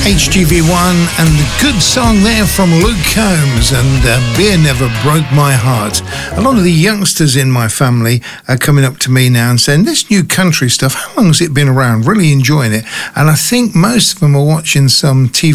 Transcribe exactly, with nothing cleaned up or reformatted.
H G V one and the good song there from Luke Combs and uh, Beer Never Broke My Heart. A lot of the youngsters in my family are coming up to me now and saying, this new country stuff, how long has it been around? Really enjoying it. And I think most of them are watching some T V